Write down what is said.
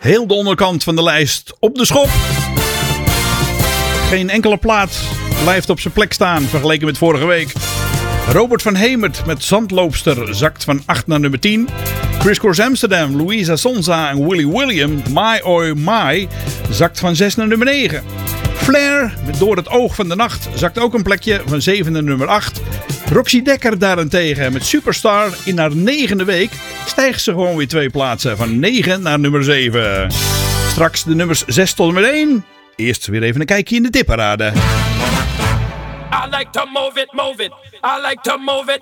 Heel de onderkant van de lijst op de schop. Geen enkele plaat blijft op zijn plek staan vergeleken met vorige week. Robert van Hemert met Zandloopster zakt van 8 naar nummer 10. Chris Cross Amsterdam, Louisa Sonza en Willie William, My Oi My, zakt van 6 naar nummer 9. Flair, met Door het oog van de nacht, zakt ook een plekje van 7 naar nummer 8. Roxy Dekker daarentegen met Superstar in haar 9e week stijgt ze gewoon weer 2 plaatsen van 9 naar nummer 7. Straks de nummers 6 tot nummer 1. Eerst weer even een kijkje in de tipparade. I like to move it, move it. I like to move it.